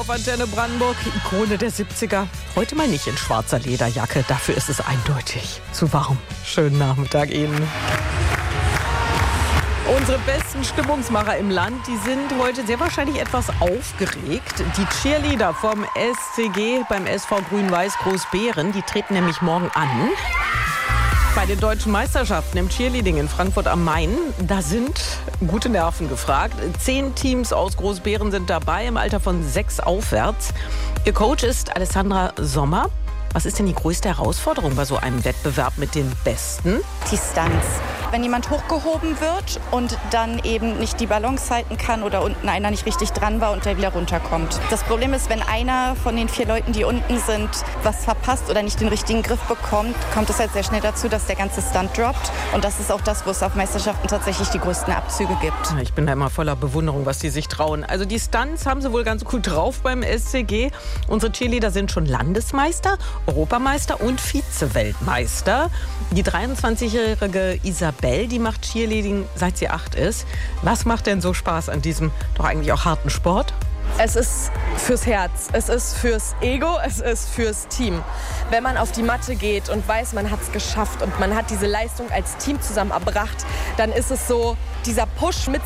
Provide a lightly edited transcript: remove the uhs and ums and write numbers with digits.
auf Antenne Brandenburg. Ikone der 70er. Heute mal nicht in schwarzer Lederjacke. Dafür ist es eindeutig zu warm. Schönen Nachmittag Ihnen. Unsere besten Stimmungsmacher im Land, die sind heute sehr wahrscheinlich etwas aufgeregt. Die Cheerleader vom SCG beim SV Grün-Weiß Großbeeren, die treten nämlich morgen an. Bei den deutschen Meisterschaften im Cheerleading in Frankfurt am Main, da sind gute Nerven gefragt. 10 Teams aus Großbeeren sind dabei, im Alter von 6 aufwärts. Ihr Coach ist Alessandra Sommer. Was ist denn die größte Herausforderung bei so einem Wettbewerb mit den Besten? Die Stunts. Wenn jemand hochgehoben wird und dann eben nicht die Balance halten kann oder unten einer nicht richtig dran war und der wieder runterkommt. Das Problem ist, wenn einer von den 4 Leuten, die unten sind, was verpasst oder nicht den richtigen Griff bekommt, kommt es halt sehr schnell dazu, dass der ganze Stunt droppt. Und das ist auch das, wo es auf Meisterschaften tatsächlich die größten Abzüge gibt. Ich bin da immer voller Bewunderung, was die sich trauen. Also die Stunts haben sie wohl ganz gut drauf beim SCG. Unsere Cheerleader sind schon Landesmeister, Europameister und Vize-Weltmeister. Die 23-jährige Isabel, die macht Cheerleading, seit sie 8 ist. Was macht denn so Spaß an diesem doch eigentlich auch harten Sport? Es ist fürs Herz, es ist fürs Ego, es ist fürs Team. Wenn man auf die Matte geht und weiß, man hat es geschafft und man hat diese Leistung als Team zusammen erbracht, dann ist es so dieser Push mit